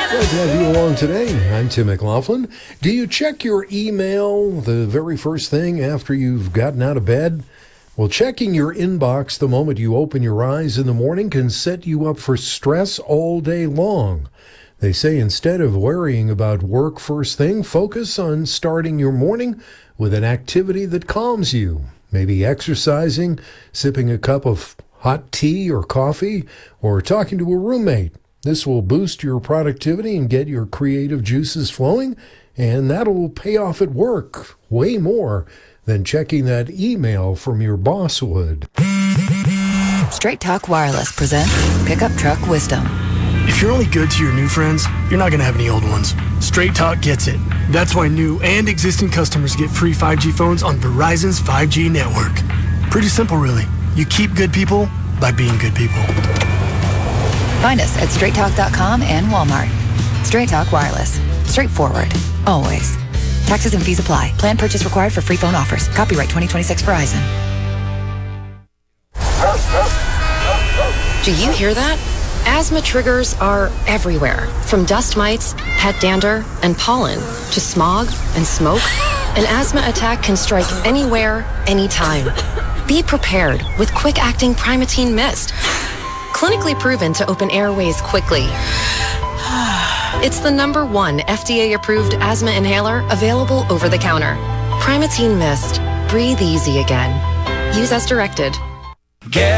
Glad to have you along today. I'm Tim McLaughlin. Do you check your email the very first thing after you've gotten out of bed? Well, checking your inbox the moment you open your eyes in the morning can set you up for stress all day long. They say instead of worrying about work first thing, focus on starting your morning with an activity that calms you. Maybe exercising, sipping a cup of hot tea or coffee, or talking to a roommate. This will boost your productivity and get your creative juices flowing, and that'll pay off at work way more than checking that email from your boss would. Straight Talk Wireless presents Pickup Truck Wisdom. If you're only good to your new friends, you're not going to have any old ones. Straight Talk gets it. That's why new and existing customers get free 5G phones on Verizon's 5G network. Pretty simple, really. You keep good people by being good people. Find us at straighttalk.com and Walmart. Straight Talk Wireless. Straightforward. Always. Taxes and fees apply. Plan purchase required for free phone offers. Copyright 2026 Verizon. Do you hear that? Asthma triggers are everywhere. From dust mites, pet dander, and pollen to smog and smoke. An asthma attack can strike anywhere, anytime. Be prepared with quick-acting Primatene Mist. Clinically proven to open airways quickly. It's the #1 FDA-approved asthma inhaler available over the counter. Primatene Mist. Breathe easy again. Use as directed. Get